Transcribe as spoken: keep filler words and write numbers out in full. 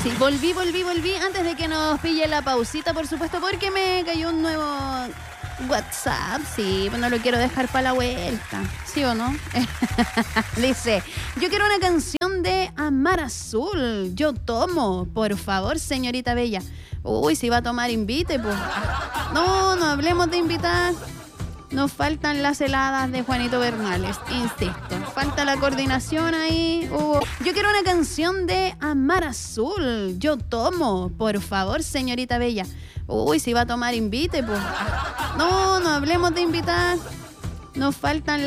Sí, volví, volví, volví antes de que nos pille la pausita, por supuesto, porque me cayó un nuevo WhatsApp. Sí, pues no lo quiero dejar para la vuelta. ¿Sí o no? Dice, yo quiero una canción de Amar Azul. Yo tomo, por favor, señorita bella. Uy, si va a tomar, invite, pues. No, no hablemos de invitar. Nos faltan las heladas de Juanito Bernales, insisto. Falta la coordinación ahí. Uh, yo quiero una canción de Amar Azul. Yo tomo, por favor, señorita bella. Uy, si va a tomar, invite, pues. No, no hablemos de invitar. Nos faltan